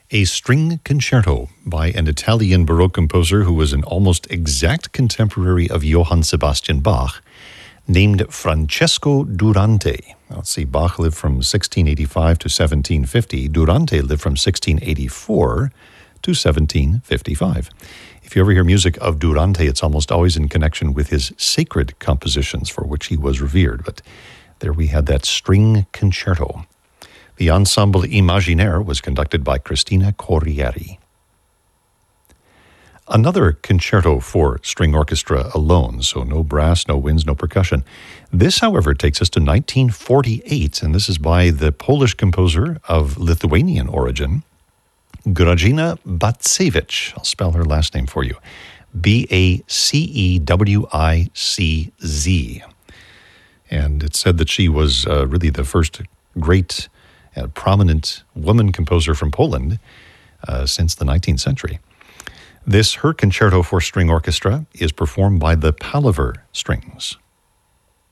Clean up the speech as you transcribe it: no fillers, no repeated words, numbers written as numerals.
A string concerto by an Italian Baroque composer who was an almost exact contemporary of Johann Sebastian Bach, named Francesco Durante. Let's see, Bach lived from 1685 to 1750. Durante lived from 1684 to 1755. If you ever hear music of Durante, it's almost always in connection with his sacred compositions for which he was revered. But there we had that string concerto. The Ensemble Imaginaire was conducted by Cristina Corrieri. Another concerto for string orchestra alone, so no brass, no winds, no percussion. This, however, takes us to 1948, and this is by the Polish composer of Lithuanian origin, Grażyna Bacewicz. I'll spell her last name for you. Bacewicz. And it's said that she was really the first great prominent woman composer from Poland since the 19th century. Her concerto for string orchestra is performed by the Palaver Strings.